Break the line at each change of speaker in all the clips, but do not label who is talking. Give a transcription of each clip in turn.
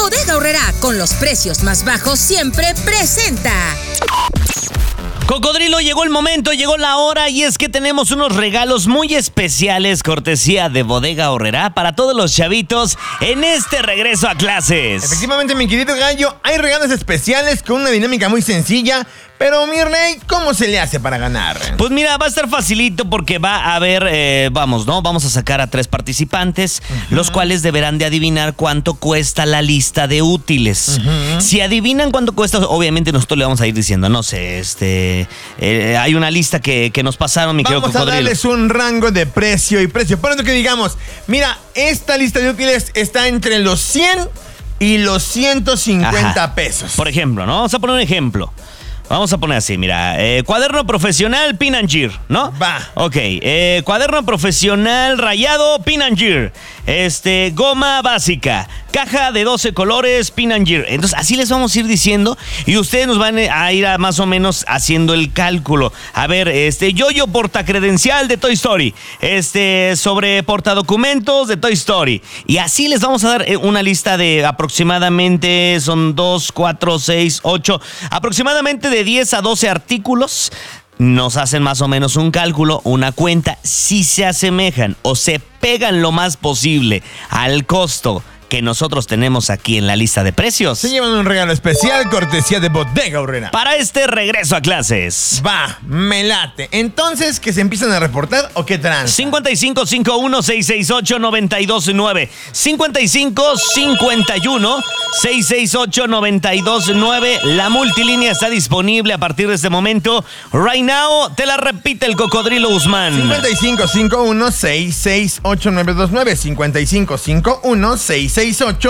Bodega Aurrerá, con los precios más bajos siempre presenta.
Cocodrilo, llegó el momento, llegó la hora y es que tenemos unos regalos muy especiales cortesía de Bodega Aurrerá para todos los chavitos en este regreso a clases.
Efectivamente, mi querido Gallo, hay regalos especiales con una dinámica muy sencilla, pero mi rey, ¿cómo se le hace para ganar?
Pues mira, va a estar facilito porque va a haber, vamos a sacar a 3 participantes, los cuales deberán de adivinar cuánto cuesta la lista de útiles. Si adivinan cuánto cuesta, obviamente nosotros le vamos a ir diciendo, no sé, hay una lista que nos pasaron, mi querido Cocodrilo.
Vamos a darles un rango de precio y precio. Por eso que digamos, mira, esta lista de útiles está entre los 100 y los 150 pesos.
Por ejemplo, ¿no? Vamos a poner un ejemplo. Vamos a poner así, mira, cuaderno profesional Pin and Gear, ¿no?
Va.
Ok, cuaderno profesional rayado Pin and Gear, goma básica, caja de 12 colores Pin and Gear. Entonces así les vamos a ir diciendo y ustedes nos van a ir más o menos haciendo el cálculo. A ver, yo portacredencial de Toy Story, sobre portadocumentos de Toy Story. Y así les vamos a dar una lista de aproximadamente, son 2, 4, 6, 8, aproximadamente de 10 a 12 artículos. Nos hacen más o menos un cálculo, una cuenta. Si se asemejan o se pegan lo más posible al costo que nosotros tenemos aquí en la lista de precios,
se llevan un regalo especial cortesía de Bodega Aurrerá
para este regreso a clases.
Va, me late. Entonces, ¿que se empiezan a reportar o qué trans?
55 51 668 929 55 51 668 929. La multilínea está disponible a partir de este momento. Right now, te la repite el Cocodrilo Guzmán.
55 51 668 929 55 51 668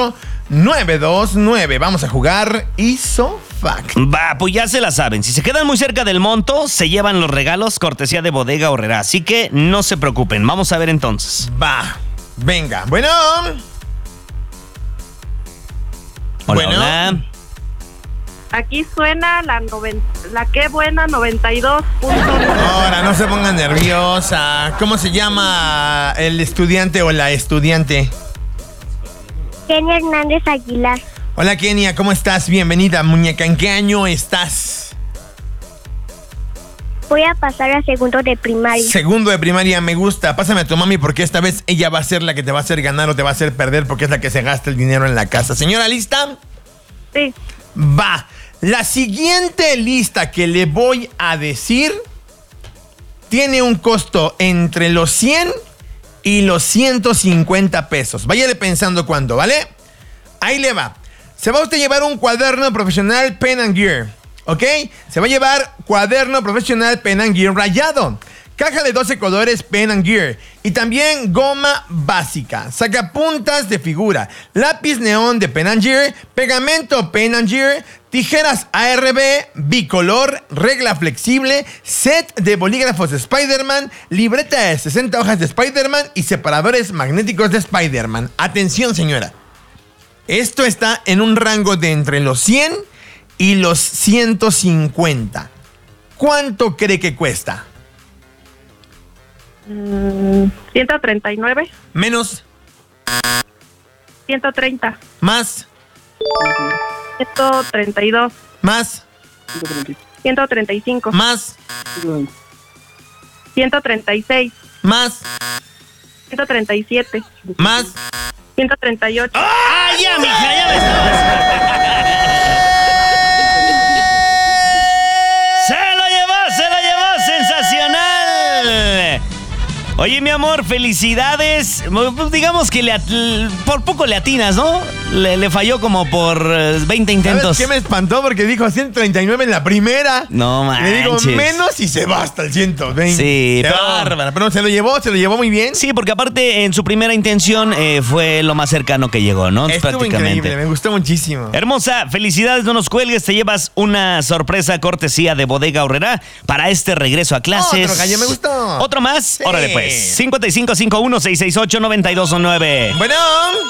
929. Vamos a jugar Isofact.
Va, pues ya se la saben. Si se quedan muy cerca del monto, se llevan los regalos cortesía de Bodega Aurrerá. Así que no se preocupen. Vamos a ver entonces.
Va, venga. Bueno.
Hola.
Aquí suena la que buena 92.9.
Ahora, no se pongan nerviosa. ¿Cómo se llama el estudiante o la estudiante?
Kenia Hernández Aguilar.
Hola, Kenia, ¿cómo estás? Bienvenida, muñeca. ¿En qué año estás?
Voy a pasar a segundo de primaria.
Segundo de primaria, me gusta. Pásame a tu mami porque esta vez ella va a ser la que te va a hacer ganar o te va a hacer perder porque es la que se gasta el dinero en la casa. Señora, ¿lista?
Sí.
Va. La siguiente lista que le voy a decir tiene un costo entre los 100 y los 150 pesos. Váyale pensando cuándo, ¿vale? Ahí le va. Se va a usted llevar un cuaderno profesional Pen and Gear, ¿ok? Se va a llevar cuaderno profesional Pen and Gear rayado, caja de 12 colores Pen and Gear y también goma básica, sacapuntas de figura, lápiz neón de Pen and Gear, pegamento Pen and Gear, tijeras ARB, bicolor, regla flexible, set de bolígrafos de Spider-Man, libreta de 60 hojas de Spider-Man y separadores magnéticos de Spider-Man. Atención, señora. Esto está en un rango de entre los 100 y los 150. ¿Cuánto cree que cuesta?
139.
Menos.
130.
Más.
132.
Más.
135.
Más.
136.
Más.
137.
Más.
138.
¡Ah, ya, mija! Ya me estaba... ¡Se lo llevó! ¡Sensacional! Oye, mi amor, felicidades. Digamos que por poco le atinas, ¿no? Le falló como por 20 intentos.
¿Sabes qué me espantó? Porque dijo 139 en la primera.
No manches.
Le digo menos y se va hasta el 120.
Sí,
Qué bárbara. Pero se lo llevó muy bien.
Sí, porque aparte en su primera intención fue lo más cercano que llegó, ¿no?
Estuvo
prácticamente
increíble, me gustó muchísimo.
Hermosa, felicidades, no nos cuelgues, te llevas una sorpresa cortesía de Bodega Aurrerá para este regreso a clases.
Otro gallo, me gustó.
¿Otro más?
Sí.
Órale pues, 5551-668-9219.
Bueno.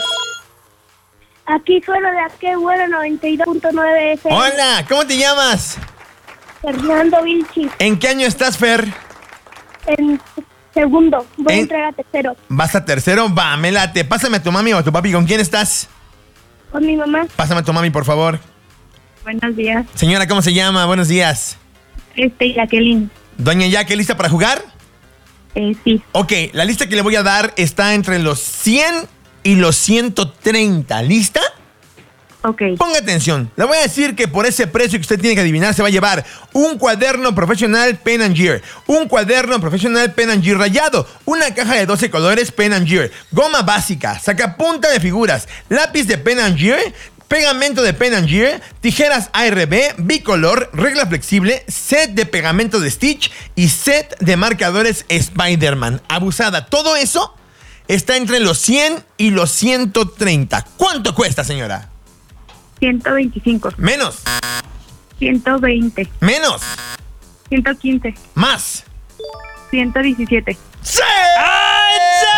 Aquí suena la que buena 92.9 FM.
Hola, ¿cómo te llamas?
Fernando Vilchi.
¿En qué año estás, Fer?
En segundo. Voy a entrar a tercero.
¿Vas a tercero? Va, me late. Pásame a tu mami o a tu papi. ¿Con quién estás?
Con mi mamá.
Pásame a tu mami, por favor.
Buenos días.
Señora, ¿cómo se llama? Buenos días.
Jacqueline.
Doña Jackie, ¿lista para jugar?
Sí.
Ok, la lista que le voy a dar está entre los 100 y los 130. ¿Lista?
Ok.
Ponga atención. Le voy a decir que por ese precio que usted tiene que adivinar se va a llevar un cuaderno profesional Pen and Gear, un cuaderno profesional Pen and Gear rayado, una caja de 12 colores Pen and Gear, goma básica, sacapunta de figuras, lápiz de Pen and Gear, pegamento de Pen and Gear, tijeras ARB, bicolor, regla flexible, set de pegamento de Stitch y set de marcadores Spider-Man. Abusada. Todo eso está entre los 100 y los 130. ¿Cuánto cuesta, señora?
125.
Menos.
120.
Menos.
115.
Más.
117.
¡Sí!
¡Ay, sí!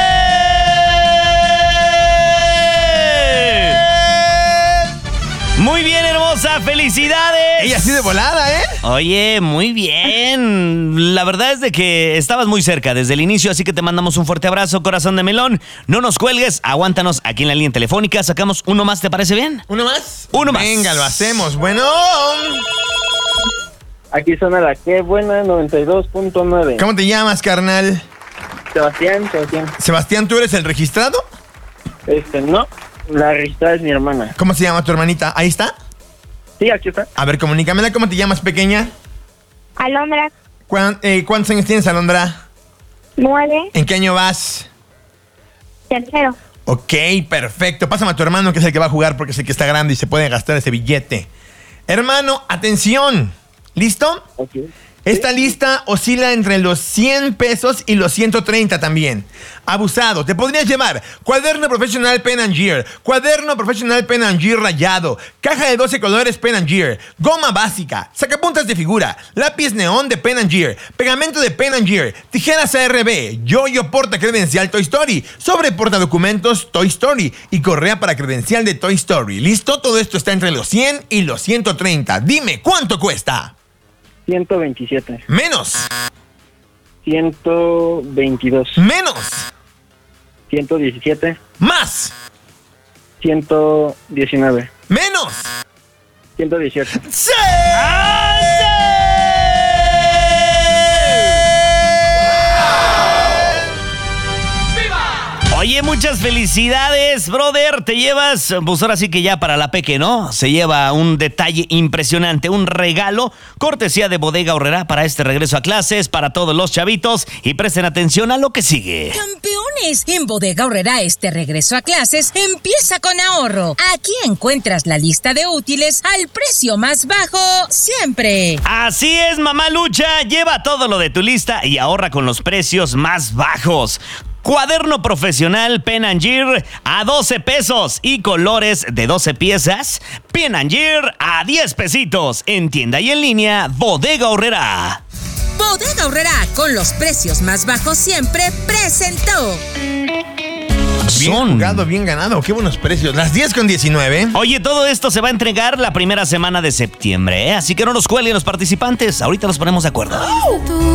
Muy bien, hermosa, felicidades.
Ella así de volada, ¿eh?
Oye, muy bien. La verdad es de que estabas muy cerca desde el inicio, así que te mandamos un fuerte abrazo, corazón de melón. No nos cuelgues, aguántanos aquí en la línea telefónica. Sacamos uno más, ¿te parece bien?
¿Uno más?
Uno más.
Venga, lo hacemos. Bueno.
Aquí suena la que buena 92.9.
¿Cómo te llamas, carnal?
Sebastián.
Sebastián, ¿tú eres el registrado?
No, la registrada es mi hermana.
¿Cómo se llama tu hermanita? ¿Ahí está?
Sí, aquí está.
A ver, comunícamela. ¿Cómo te llamas, pequeña?
Alondra.
¿Cuántos años tienes, Alondra?
9.
¿En qué año vas?
Tercero.
Ok, perfecto. Pásame a tu hermano, que es el que va a jugar porque es el que está grande y se puede gastar ese billete. Hermano, atención. ¿Listo?
Ok.
Esta lista oscila entre los 100 pesos y los 130 también. Abusado. Te podrías llevar cuaderno profesional Pen and Gear, cuaderno profesional Pen and Gear rayado, caja de 12 colores Pen and Gear, goma básica, sacapuntas de figura, lápiz neón de Pen and Gear, pegamento de Pen and Gear, tijeras ARB, yoyo porta credencial Toy Story, sobre porta documentos Toy Story y correa para credencial de Toy Story. ¿Listo? Todo esto está entre los 100 y los 130. Dime, ¿cuánto cuesta?
127.
Menos.
122.
Menos.
117.
Más.
119.
Menos.
118.
¡Sí!
Oye, muchas felicidades, brother. Te llevas, pues ahora sí que ya para la peque, ¿no? Se lleva un detalle impresionante, un regalo, cortesía de Bodega Aurrerá para este regreso a clases, para todos los chavitos. Y presten atención a lo que sigue.
Campeones, en Bodega Aurrerá este regreso a clases empieza con ahorro. Aquí encuentras la lista de útiles al precio más bajo siempre.
Así es, mamá Lucha. Lleva todo lo de tu lista y ahorra con los precios más bajos. Cuaderno profesional Pen and Gear a 12 pesos y colores de 12 piezas. Pen and Gear a 10 pesitos. En tienda y en línea, Bodega Aurrerá.
Bodega Aurrerá, con los precios más bajos siempre, presentó.
Bien jugado, bien ganado. Qué buenos precios. Las 10:19.
Oye, todo esto se va a entregar la primera semana de septiembre, ¿eh? Así que no nos cuelguen los participantes. Ahorita nos ponemos de acuerdo.